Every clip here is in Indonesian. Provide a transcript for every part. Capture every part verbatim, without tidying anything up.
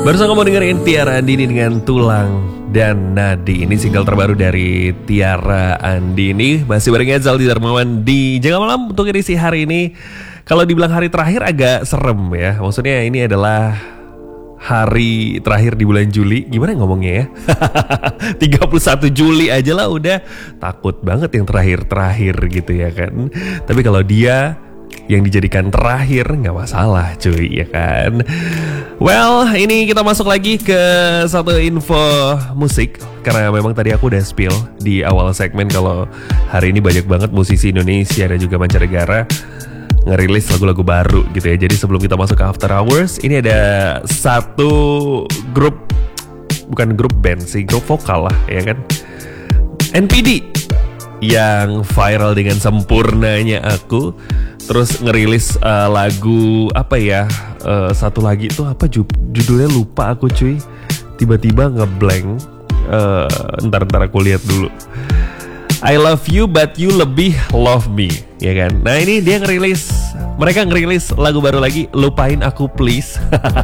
Baru saja kamu dengerin Tiara Andini dengan Tulang dan Nadi. Ini single terbaru dari Tiara Andini. Masih bareng Zaldi Darmawan di Jaga Malam untuk edisi hari ini. Kalau dibilang hari terakhir agak serem ya. Maksudnya ini adalah hari terakhir di bulan Juli. Gimana ngomongnya ya? tiga puluh satu Juli aja lah udah. Takut banget yang terakhir-terakhir gitu ya kan. Tapi kalau dia yang dijadikan terakhir nggak masalah cuy ya kan. Well, ini kita masuk lagi ke satu info musik. Karena memang tadi aku udah spill di awal segmen kalau hari ini banyak banget musisi Indonesia dan juga mancanegara ngerilis lagu-lagu baru gitu ya. Jadi sebelum kita masuk ke After Hours, ini ada satu grup, bukan grup band sih, grup vokal lah ya kan, N P D, yang viral dengan Sempurnanya Aku. Terus ngerilis uh, lagu apa ya, uh, satu lagi tuh apa judulnya lupa aku cuy. Tiba-tiba ngeblank. uh, Ntar-ntar aku lihat dulu. I love you but you lebih love me, ya kan. Nah ini dia ngerilis, mereka ngerilis lagu baru lagi, Lupain Aku Please.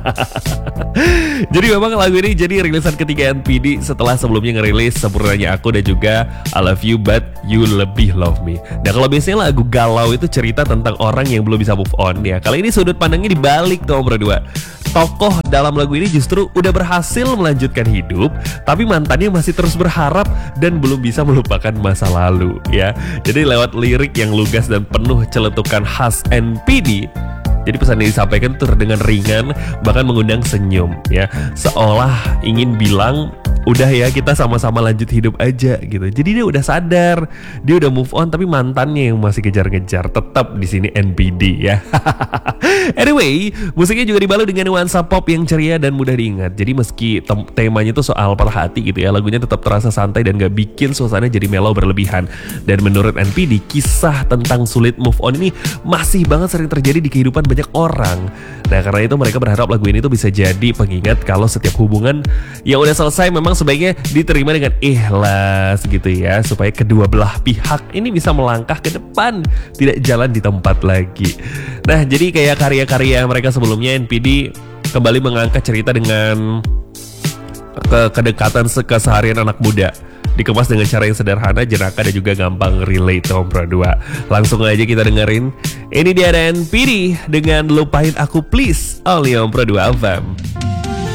Jadi memang lagu ini jadi rilisan ketiga N P D setelah sebelumnya ngerilis Sempurnanya Aku dan juga I love you but you lebih love me. Nah kalau biasanya lagu galau itu cerita tentang orang yang belum bisa move on ya. Kali ini sudut pandangnya dibalik tuh om berdua. Tokoh dalam lagu ini justru udah berhasil melanjutkan hidup, tapi mantannya masih terus berharap dan belum bisa melupakan masa lalu ya. Jadi lewat lirik yang lugas dan penuh celetukan khas N P D, jadi pesan yang disampaikan terdengar ringan, bahkan mengundang senyum ya. Seolah ingin bilang, udah ya kita sama-sama lanjut hidup aja gitu. Jadi dia udah sadar, dia udah move on, tapi mantannya yang masih kejar-kejar. Tetap di sini N P D ya. Anyway, musiknya juga dibalut dengan nuansa pop yang ceria dan mudah diingat. Jadi meski tem- temanya tuh soal patah hati gitu ya, lagunya tetap terasa santai dan gak bikin suasana jadi mellow berlebihan. Dan menurut N P D, kisah tentang sulit move on ini masih banget sering terjadi di kehidupan banyak orang. Nah karena itu mereka berharap lagu ini tuh bisa jadi pengingat kalau setiap hubungan yang udah selesai memang sebaiknya diterima dengan ikhlas gitu ya, supaya kedua belah pihak ini bisa melangkah ke depan, tidak jalan di tempat lagi. Nah jadi kayak karya-karya mereka sebelumnya, N P D kembali mengangkat cerita dengan ke kedekatan keseharian anak muda, dikemas dengan cara yang sederhana, jenaka dan juga gampang relate om berdua. Langsung aja kita dengerin. Ini dia ada N P D dengan Lupain Aku Please, only om berdua F M.